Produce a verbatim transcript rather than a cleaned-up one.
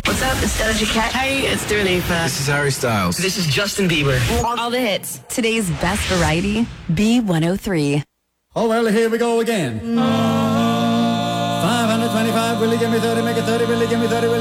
What's up? It's Doja Cat. Hey, it's Dua Lipa. This is Harry Styles. This is Justin Bieber. All the hits. Today's best variety, B one oh three. Oh, well, here we go again. five hundred twenty-five, will you give me thirty, make it thirty, will you give me thirty, will